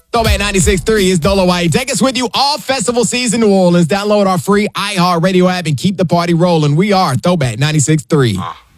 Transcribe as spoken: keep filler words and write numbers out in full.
Throwback ninety-six point three is Dolo White. Take us with you all festival season, New Orleans. Download our free iHeartRadio app and keep the party rolling. We are Throwback ninety-six point three.